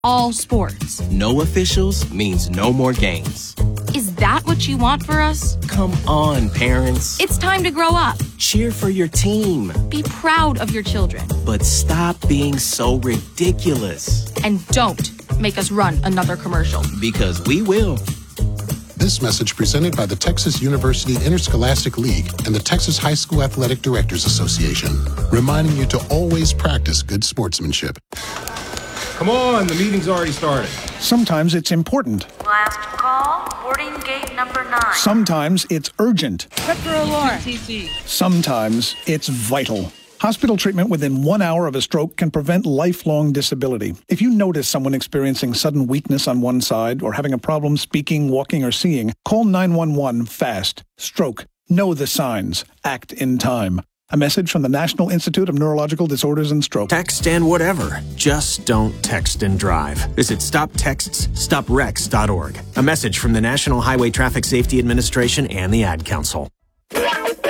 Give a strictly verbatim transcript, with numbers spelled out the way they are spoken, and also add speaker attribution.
Speaker 1: all sports.
Speaker 2: No officials means no more games.
Speaker 1: Is that what you want for us?
Speaker 2: Come on, parents.
Speaker 1: It's time to grow up.
Speaker 2: Cheer for your team.
Speaker 1: Be proud of your children.
Speaker 2: But stop being so ridiculous.
Speaker 1: And don't make us run another commercial.
Speaker 2: Because we will.
Speaker 3: This message presented by the Texas University Interscholastic League and the Texas High School Athletic Directors Association, reminding you to always practice good sportsmanship.
Speaker 4: Come on, the meeting's already started.
Speaker 5: Sometimes it's important.
Speaker 6: Last call, boarding gate number nine.
Speaker 5: Sometimes it's urgent.
Speaker 6: Check for alarm.
Speaker 5: Sometimes it's vital. Hospital treatment within one hour of a stroke can prevent lifelong disability. If you notice someone experiencing sudden weakness on one side or having a problem speaking, walking, or seeing, call nine one one fast. Stroke. Know the signs. Act in time. A message from the National Institute of Neurological Disorders and Stroke.
Speaker 7: Text and whatever. Just don't text and drive. Visit stop texts stop wrecks dot org. A message from the National Highway Traffic Safety Administration and the Ad Council.